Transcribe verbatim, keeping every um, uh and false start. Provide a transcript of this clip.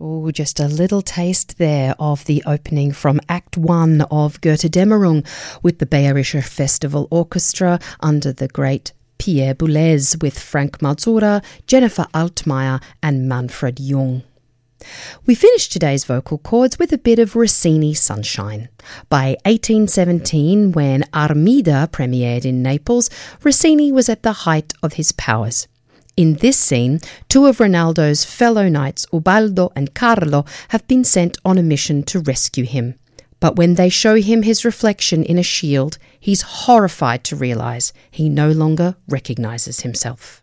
Oh, just a little taste there of the opening from Act One of Götterdämmerung with the Bayerischer Festival Orchestra under the great Pierre Boulez with Frank Mazura, Jennifer Altmaier and Manfred Jung. We finished today's vocal chords with a bit of Rossini Sunshine. By eighteen seventeen, when Armida premiered in Naples, Rossini was at the height of his powers. In this scene, two of Rinaldo's fellow knights, Ubaldo and Carlo, have been sent on a mission to rescue him. But when they show him his reflection in a shield, he's horrified to realise he no longer recognises himself.